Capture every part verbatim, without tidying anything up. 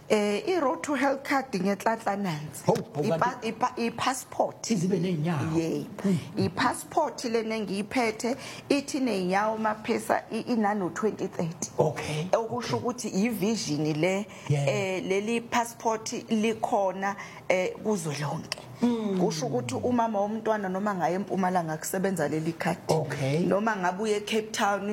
eh I road to health card ngetlatla nansi I passport izibe nenyawo yebo I passport lena ngiyiphethe ithi nenyawo maphesa inano twenty thirty okay okusho ukuthi I vision le eh leli passport likhona eh kuzo lonke kusho ukuthi umama womntwana noma ngaye eMpumalanga kusebenza leli card noma ngabuye eCape Town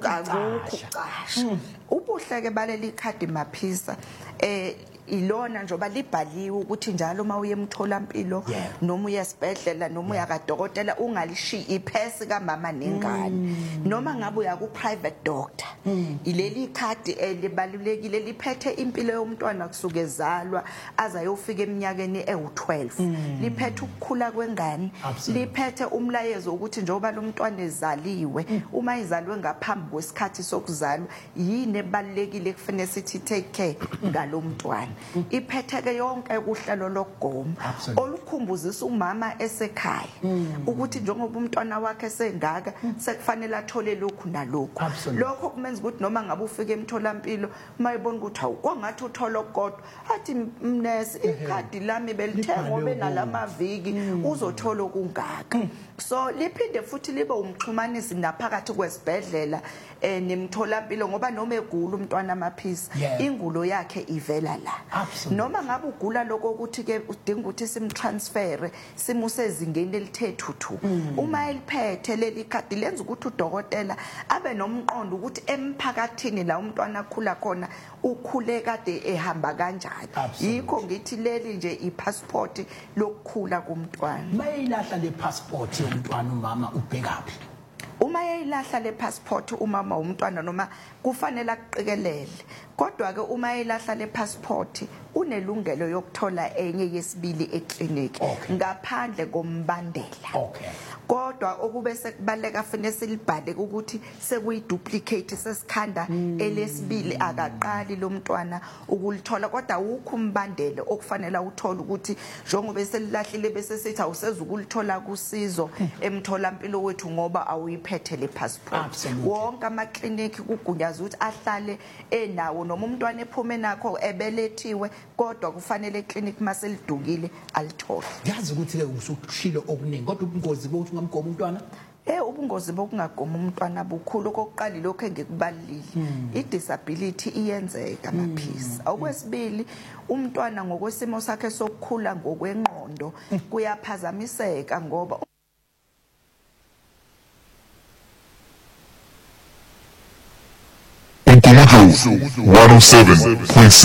akukucasha ubuhle ke baleli card maphisa eh ilona njoba libhaliwe ukuthi njalo uma uye emtholampilo noma uye esibhedlela noma uya kadokotela ungalishi iphesi kamama nengane noma ngabe uya ku private doctor ileli card elibalulekile liphethe impilo yomntwana kusuka ezalwa azayofika eminyakeni ewu twelve liphethe ukukhula kwengane liphethe umlayezo ukuthi njoba lo mntwana ezaliwe uma izalwe ngaphambi kwesikhathi sokuzalwa yini ebalulekile kufanele sithi take care ngalo mntwana iphetheke yonke kuhlelo lokugoma olukhumbuzisa umama esekhaya ukuthi njengoba umntwana wakhe sengaka sekufanele athole lokhu nalokhu lokho kumenza ukuthi noma ngabe ufika emtholampilo mayibona ukuthi awu kwangathi uthola kodwa athi mnesi ikhadi lami belithenga benalamaviki uzothola okungaka so liphinde futhi libe umxhumanisi naphakathi kwesibhedlela eh nemtholampilo ngoba noma egula umntwana amaphisa ingulo yakhe ivela la noma ngabe ugula lokho ukuthi ke udinga ukuthi simtransfer simuse ezingeni elithethuthu uma eliphethe leli card lenza ukuthi udokotela abe nomqondo ukuthi emphakathini la umntwana akhula khona ukhule kade ehamba kanjani yikho ngithi leli nje iPassport lokukhula kumntwana mayilahla le passport yomntwana umama ubhekaphi uma yayilahla le passport umama umntwana noma kufanele akuqikelele kodwa ke uma yayilahla le passport unelungelo yokuthola enye yesibili eclinic ngaphandle kombandela okay kodwa okube sekubaleka fanele silibhale ukuthi sekuyi duplicate sesikhanda elesibili akaqali lo mntwana ukulithola kodwa ukho umbandele okufanele uthola ukuthi njengoba selilahlile bese sithi awusezukulithola kusizo emtholampilo wethu ngoba awuyiphethe le passport wonke ama clinic kugunyaza ukuthi ahlale enawo noma umntwana ephume nakho ebelethiwe kodwa kufanele eclinic maselidukile alithole yazi ukuthi ke usukushilo okuningi kodwa ubungozi bokuthi ngamgoma umntwana eh ubungozi bokungagoma umntwana bukhulu kokuqala lokho engikubalile idisability iyenzeka maphisa okwesibili umntwana ngokwesimo sakhe sokukhula ngokwengqondo kuyaphazamiseka ngoba one oh seven point six